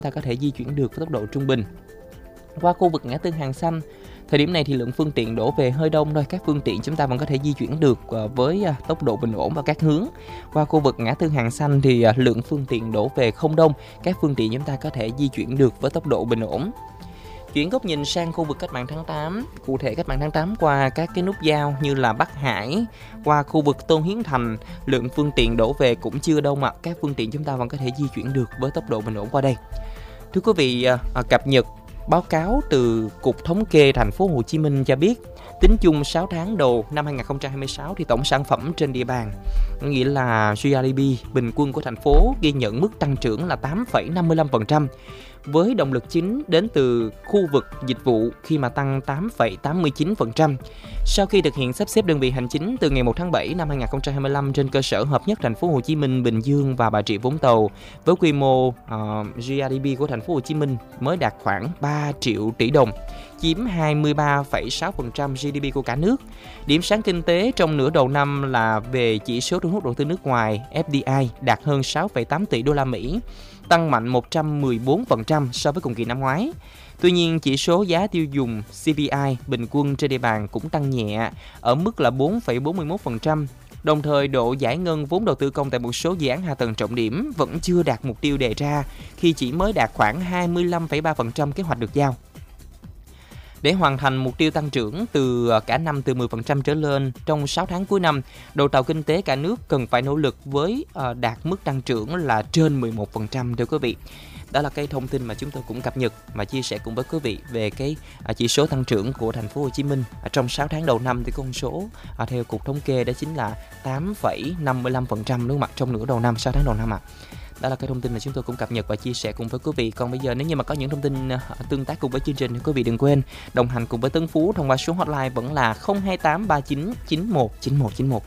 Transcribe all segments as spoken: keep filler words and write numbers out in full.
ta có thể di chuyển được với tốc độ trung bình. Qua khu vực ngã tư Hàng Xanh, thời điểm này thì lượng phương tiện đổ về hơi đông thôi, các phương tiện chúng ta vẫn có thể di chuyển được với tốc độ bình ổn và các hướng. Qua khu vực ngã tư Hàng Xanh thì lượng phương tiện đổ về không đông, các phương tiện chúng ta có thể di chuyển được với tốc độ bình ổn. Chuyển góc nhìn sang khu vực Cách mạng tháng tám, cụ thể Cách mạng tháng tám qua các cái nút giao như là Bắc Hải, qua khu vực Tôn Hiến Thành, lượng phương tiện đổ về cũng chưa đông ạ, các phương tiện chúng ta vẫn có thể di chuyển được với tốc độ bình ổn qua đây. Thưa quý vị, cập nhật báo cáo từ Cục Thống kê Thành phố Hồ Chí Minh cho biết, tính chung sáu tháng đầu năm hai không hai sáu thì tổng sản phẩm trên địa bàn, nghĩa là giê đê pê bình quân của thành phố ghi nhận mức tăng trưởng là tám phẩy năm mươi lăm phần trăm, với động lực chính đến từ khu vực dịch vụ khi mà tăng tám phẩy tám mươi chín phần trăm. Sau khi thực hiện sắp xếp đơn vị hành chính từ ngày một tháng bảy năm hai không hai lăm trên cơ sở hợp nhất thành phố Hồ Chí Minh, Bình Dương và Bà Rịa Vũng Tàu, với quy mô uh, giê đê pê của thành phố Hồ Chí Minh mới đạt khoảng ba triệu tỷ đồng, chiếm hai mươi ba phẩy sáu phần trăm giê đê pê của cả nước. Điểm sáng kinh tế trong nửa đầu năm là về chỉ số thu hút đầu tư nước ngoài ép đê i đạt hơn sáu phẩy tám tỷ đô la Mỹ, tăng mạnh một trăm mười bốn phần trăm so với cùng kỳ năm ngoái. Tuy nhiên, chỉ số giá tiêu dùng xê pê i bình quân trên địa bàn cũng tăng nhẹ ở mức là bốn phẩy bốn mươi mốt phần trăm. Đồng thời, độ giải ngân vốn đầu tư công tại một số dự án hạ tầng trọng điểm vẫn chưa đạt mục tiêu đề ra khi chỉ mới đạt khoảng hai mươi lăm phẩy ba phần trăm kế hoạch được giao. Để hoàn thành mục tiêu tăng trưởng từ cả năm từ mười phần trăm trở lên trong sáu tháng cuối năm, đầu tàu kinh tế cả nước cần phải nỗ lực với đạt mức tăng trưởng là trên mười một phần trăm thưa quý vị. Đó là cái thông tin mà chúng tôi cũng cập nhật mà chia sẻ cùng với quý vị về cái chỉ số tăng trưởng của thành phố Hồ Chí Minh trong sáu tháng đầu năm. Thì con số theo Cục Thống kê đó chính là tám phẩy năm mươi lăm phần trăm đúng không ạ, trong nửa đầu năm, sáu tháng đầu năm ạ. À. Đó là cái thông tin mà chúng tôi cũng cập nhật và chia sẻ cùng với quý vị. Còn bây giờ nếu như mà có những thông tin tương tác cùng với chương trình thì quý vị đừng quên đồng hành cùng với Tấn Phú thông qua số hotline vẫn là không hai tám ba chín chín một chín một chín một.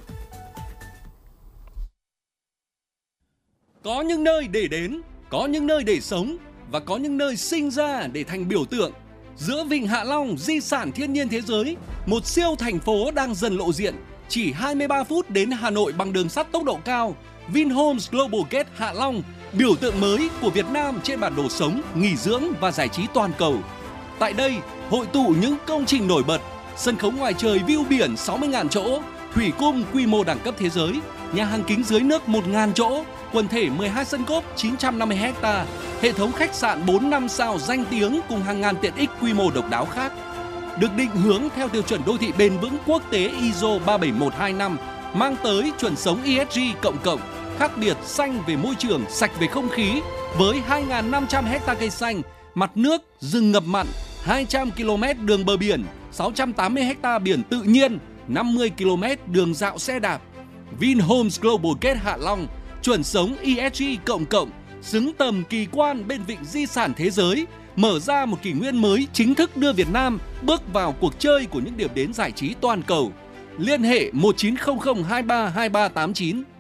Có những nơi để đến, có những nơi để sống và có những nơi sinh ra để thành biểu tượng. Giữa Vịnh Hạ Long, di sản thiên nhiên thế giới, một siêu thành phố đang dần lộ diện. Chỉ hai mươi ba phút đến Hà Nội bằng đường sắt tốc độ cao. Vinhomes Global Gate Hạ Long, biểu tượng mới của Việt Nam trên bản đồ sống, nghỉ dưỡng và giải trí toàn cầu. Tại đây, hội tụ những công trình nổi bật, sân khấu ngoài trời view biển sáu mươi nghìn chỗ, thủy cung quy mô đẳng cấp thế giới, nhà hàng kính dưới nước một nghìn chỗ, quần thể mười hai sân golf chín trăm năm mươi héc ta, hệ thống khách sạn bốn năm sao danh tiếng cùng hàng ngàn tiện ích quy mô độc đáo khác. Được định hướng theo tiêu chuẩn đô thị bền vững quốc tế i ét o ba bảy một hai năm, mang tới chuẩn sống e ét giê cộng cộng, khác biệt xanh về môi trường, sạch về không khí, với hai nghìn năm trăm héc ta cây xanh, mặt nước, rừng ngập mặn, hai trăm ki lô mét đường bờ biển, sáu trăm tám mươi héc ta biển tự nhiên, năm mươi ki lô mét đường dạo xe đạp. Vinhomes Global Gate Hạ Long, chuẩn sống e ét giê cộng cộng, xứng tầm kỳ quan bên vịnh di sản thế giới, mở ra một kỷ nguyên mới chính thức đưa Việt Nam bước vào cuộc chơi của những điểm đến giải trí toàn cầu. Liên hệ một chín không không hai ba hai ba tám chín.